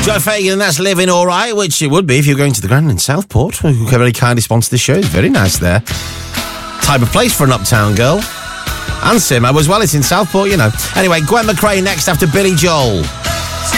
Joe Fagan, and that's Living All Right, which it would be if you're going to the Grand in Southport, who very kindly sponsor the show. It's very nice there. Type of place for an uptown girl. And Simo as well, it's in Southport, you know. Anyway, Gwen McRae next after Billy Joel.